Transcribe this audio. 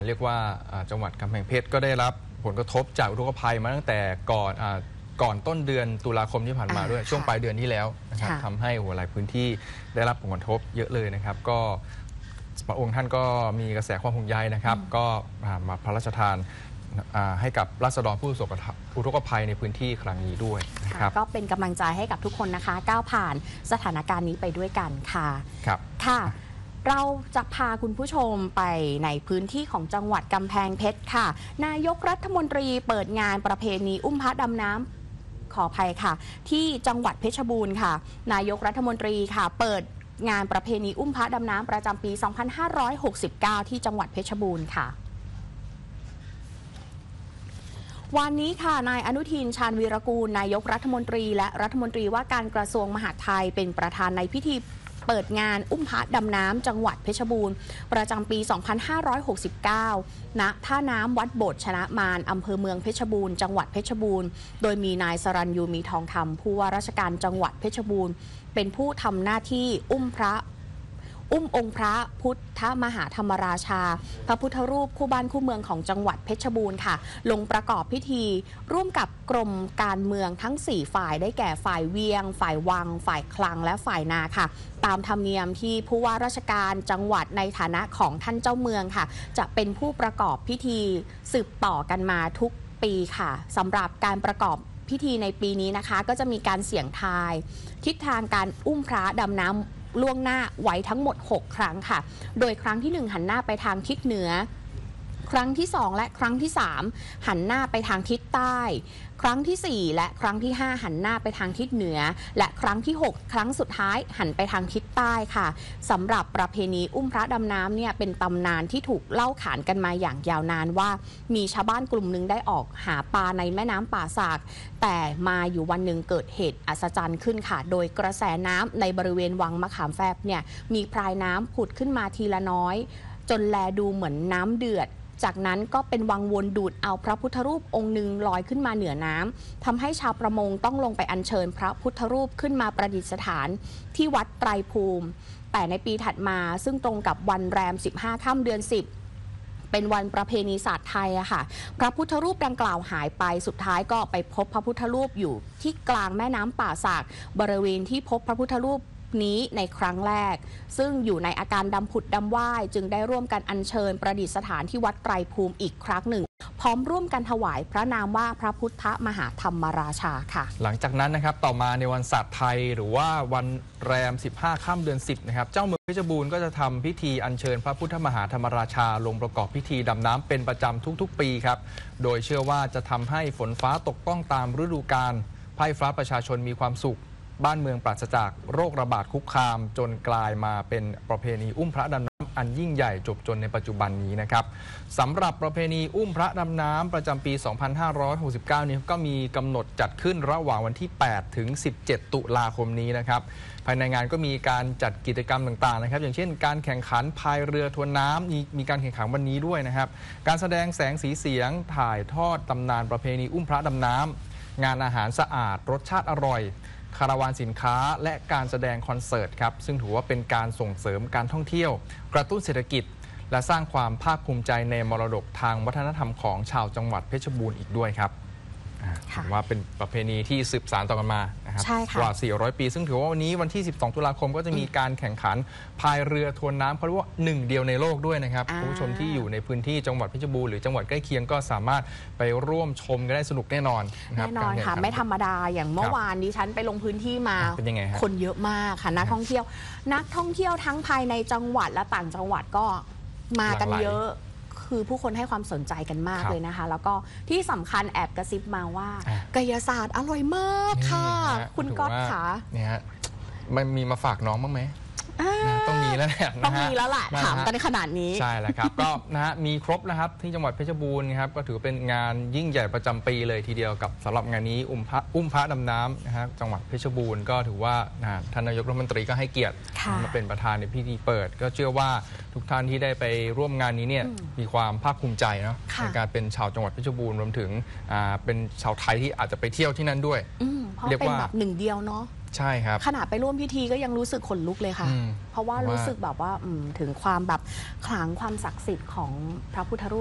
เรียกว่าจังหวัดกำแพงเพชรก็ได้รับผลกระทบจากอุทกภัยมาตั้งแต่ก่อนต้นเดือนตุลาคมที่ผ่านมาด้วยช่วงปลายเดือนที่แล้วนะครับทำให้หลายพื้นที่ได้รับผลกระทบเยอะเลยนะครับก็พระองค์ท่านก็มีกระแสความห่วงใยนะครับก็มาพระราชทานให้กับราษฎรผู้ประสบอุทกภัยในพื้นที่ครั้งนี้ด้วยนะครับก็เป็นกำลังใจให้กับทุกคนนะคะก้าวผ่านสถานการณ์นี้ไปด้วยกันค่ะครับค่ะเราจะพาคุณผู้ชมไปในพื้นที่ของจังหวัดกำแพงเพชรค่ะนายกรัฐมนตรีเปิดงานประเพณีอุ้มพระดำน้ำขออภัยค่ะที่จังหวัดเพชรบูรณ์ค่ะนายกรัฐมนตรีค่ะเปิดงานประเพณีอุ้มพระดำน้ำประจำปี 2569 ที่จังหวัดเพชรบูรณ์ค่ะวันนี้ค่ะนายอนุทินชาญวีรกูลนายกรัฐมนตรีและรัฐมนตรีว่าการกระทรวงมหาดไทยเป็นประธานในพิธีเปิดงานอุ้มพระดำน้ำจังหวัดเพชรบูรณ์ประจำปี 2569 ณ ท่าน้ำวัดโบสถ์ชนะมารอำเภอเมืองเพชรบูรณ์จังหวัดเพชรบูรณ์โดยมีนายสรัญยูมีทองคำผู้ว่าราชการจังหวัดเพชรบูรณ์เป็นผู้ทำหน้าที่อุ้มองค์พระพุทธมหาธรรมราชาพระพุทธรูปคู่บ้านคู่เมืองของจังหวัดเพชรบูรณ์ค่ะลงประกอบพิธีร่วมกับกรมการเมืองทั้ง4ฝ่ายได้แก่ฝ่ายเวียงฝ่ายวังฝ่ายคลังและฝ่ายนาค่ะตามธรรมเนียมที่ผู้ว่าราชการจังหวัดในฐานะของท่านเจ้าเมืองค่ะจะเป็นผู้ประกอบพิธีสืบต่อกันมาทุกปีค่ะสำหรับการประกอบพิธีในปีนี้นะคะก็จะมีการเสี่ยงทายทิศทางการอุ้มพระดำน้ำล่วงหน้าไว้ทั้งหมด6ครั้งค่ะโดยครั้งที่1หันหน้าไปทางทิศเหนือครั้งที่2และครั้งที่3หันหน้าไปทางทิศใต้ครั้งที่4และครั้งที่5หันหน้าไปทางทิศเหนือและครั้งที่6ครั้งสุดท้ายหันไปทางทิศใต้ค่ะสำหรับประเพณีอุ้มพระดำน้ำเนี่ยเป็นตำนานที่ถูกเล่าขานกันมาอย่างยาวนานว่ามีชาวบ้านกลุ่มหนึ่งได้ออกหาปลาในแม่น้ำป่าสากแต่มาอยู่วันหนึ่งเกิดเหตุอัศจรรย์ขึ้นค่ะโดยกระแสน้ำในบริเวณวังมะขามแฟบเนี่ยมีพรายน้ำผุดขึ้นมาทีละน้อยจนแลดูเหมือนน้ำเดือดจากนั้นก็เป็นวังวนดูดเอาพระพุทธรูปองค์หนึ่งลอยขึ้นมาเหนือน้ำทำให้ชาวประมงต้องลงไปอัญเชิญพระพุทธรูปขึ้นมาประดิษฐานที่วัดไตรภูมิแต่ในปีถัดมาซึ่งตรงกับวันแรม15ค่ำเดือน10เป็นวันประเพณีศาสตร์ไทยอะค่ะพระพุทธรูปดังกล่าวหายไปสุดท้ายก็ไปพบพระพุทธรูปอยู่ที่กลางแม่น้ำป่าสากบริเวณที่พบพระพุทธรูปนี้ในครั้งแรกซึ่งอยู่ในอาการดำผุดดำว่ายจึงได้ร่วมกันอัญเชิญประดิษฐานที่วัดไตรภูมิอีกครั้งหนึ่งพร้อมร่วมกันถวายพระนามว่าพระพุทธมหาธรรมราชาค่ะหลังจากนั้นนะครับต่อมาในวันศาสตร์ไทยหรือว่าวันแรม15ค่ำเดือน10นะครับเจ้าเมืองเพชรบูรณ์ก็จะทำพิธีอัญเชิญพระพุทธมหาธรรมราชาลงประกอบพิธีดำน้ำเป็นประจำทุกๆปีครับโดยเชื่อว่าจะทำให้ฝนฟ้าตกต้องตามฤดูกาลไพร่ฟ้าประชาชนมีความสุขบ้านเมืองปราศจากโรคระบาดคุกคามจนกลายมาเป็นประเพณีอุ้มพระดำน้ำอันยิ่งใหญ่จบจนในปัจจุบันนี้นะครับสำหรับประเพณีอุ้มพระดำน้ำประจำปี 2569 นี้ก็มีกำหนดจัดขึ้นระหว่างวันที่ 8 ถึง 17 ตุลาคมนี้นะครับภายในงานก็มีการจัดกิจกรรมต่างๆนะครับอย่างเช่นการแข่งขันพายเรือทวนน้ำมีการแข่งขันวันนี้ด้วยนะครับการแสดงแสงสีเสียงถ่ายทอดตำนานประเพณีอุ้มพระดำน้ำงานอาหารสะอาดรสชาติอร่อยคาราวานสินค้าและการแสดงคอนเสิร์ตครับซึ่งถือว่าเป็นการส่งเสริมการท่องเที่ยวกระตุ้นเศรษฐกิจและสร้างความภาคภูมิใจในมรดกทางวัฒนธรรมของชาวจังหวัดเพชรบูรณ์อีกด้วยครับถือว่าเป็นประเพณีที่สืบสานต่อกันมานะครับกว่า 400 ปีซึ่งถือว่าวันนี้วันที่ 12 ตุลาคมก็จะมีการแข่งขันพายเรือทวนน้ำเขาเรียกว่าหนึ่งเดียวในโลกด้วยนะครับผู้ชมที่อยู่ในพื้นที่จังหวัดเพชรบูรณ์หรือจังหวัดใกล้เคียงก็สามารถไปร่วมชมกันได้สนุกแน่นอนแน่นอนค่ะไม่ธรรมดาอย่างเมื่อวานดิฉันไปลงพื้นที่มาเป็นยังไงฮะคนเยอะมากค่ะนักท่องเที่ยวทั้งภายในจังหวัดและต่างจังหวัดก็มากันเยอะคือผู้คนให้ความสนใจกันมากเลยนะคะแล้วก็ที่สำคัญแอบกระซิบมาว่ากายศาสตร์อร่อยมากค่ะคุณก๊อตค่ะเนี่ยฮะมันมีมาฝากน้องบ้างไหมต้องมีแล้วแหละต้องมีแล้วล่ะถามกันขนาดนี้ใช่แล้วครับก็นะฮะมีครบนะครับที่จังหวัดเพชรบูรณ์ครับก็ถือเป็นงานยิ่งใหญ่ประจำปีเลยทีเดียวกับสำหรับงานนี้อุ้มพระดำน้ำนะฮะจังหวัดเพชรบูรณ์ก็ถือว่าท่านนายกรัฐมนตรีก็ให้เกียรติมาเป็นประธานในพิธีเปิดก็เชื่อว่าทุกท่านที่ได้ไปร่วมงานนี้เนี่ยมีความภาคภูมิใจเนาะในการเป็นชาวจังหวัดเพชรบูรณ์รวมถึงเป็นชาวไทยที่อาจจะไปเที่ยวที่นั่นด้วยเพราะเป็นแบบหนึ่งเดียวเนาะใช่ครับขนาดไปร่วมพิธีก็ยังรู้สึกขนลุกเลยค่ะ เพราะว่ารู้สึกแบบว่าถึงความแบบขลังความศักดิ์สิทธิ์ของพระพุทธรูป